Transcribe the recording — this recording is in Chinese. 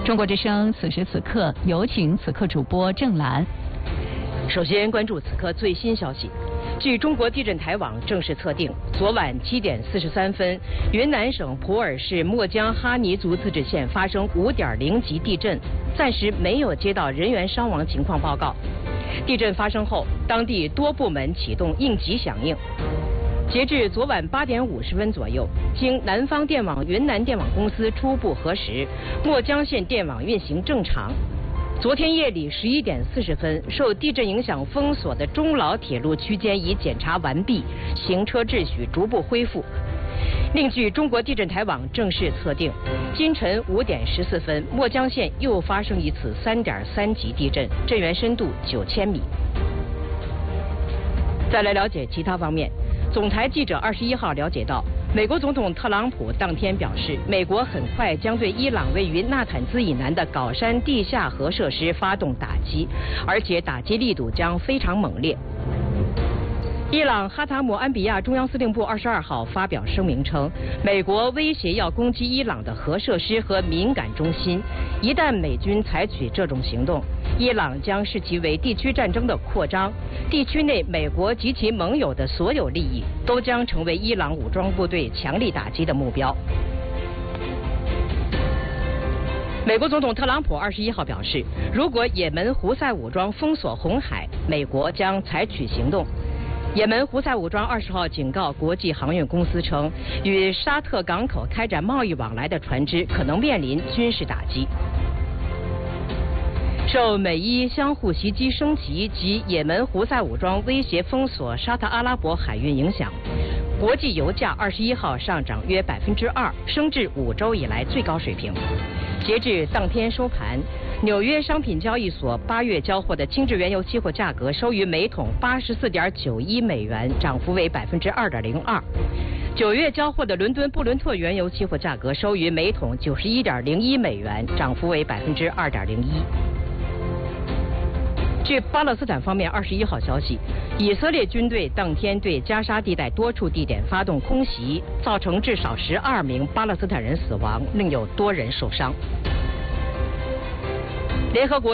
中国之声此时此刻，有请此刻主播郑兰。 首先关注此刻最新消息。据中国地震台网正式测定，昨晚7点43分，云南省普洱市墨江哈尼族自治县发生5.0级地震，暂时没有接到人员伤亡情况报告。地震发生后，当地多部门启动应急响应。截至昨晚8点50分左右，经南方电网云南电网公司初步核实，墨江县电网运行正常。昨天夜里11点40分，受地震影响封锁的中老铁路区间已检查完毕，行车秩序逐步恢复。另据中国地震台网正式测定，今晨5点14分，墨江县又发生一次3.3级地震，震源深度9000米。再来了解其他方面，总台记者21号了解到，美国总统特朗普当天表示，美国很快将对伊朗位于纳坦兹以南的镐山地下核设施发动打击，而且打击力度将非常猛烈。伊朗哈塔姆安比亚中央司令部22号发表声明称，美国威胁要攻击伊朗的核设施和敏感中心，一旦美军采取这种行动，伊朗将视其为地区战争的扩张，地区内美国及其盟友的所有利益都将成为伊朗武装部队强力打击的目标。美国总统特朗普21号表示，如果也门胡塞武装封锁红海，美国将采取行动。也门胡塞武装20号警告国际航运公司称，与沙特港口开展贸易往来的船只可能面临军事打击。受美伊相互袭击升级及也门胡塞武装威胁封锁沙特阿拉伯海运影响，国际油价21号上涨约2%，升至5周以来最高水平。截至当天收盘，纽约商品交易所8月交货的轻质原油期货价格收于每桶84.91美元，涨幅为2.02%。9月交货的伦敦布伦特原油期货价格收于每桶91.01美元，涨幅为2.01%。据巴勒斯坦方面21号消息，以色列军队当天对加沙地带多处地点发动空袭，造成至少12名巴勒斯坦人死亡，另有多人受伤。联合国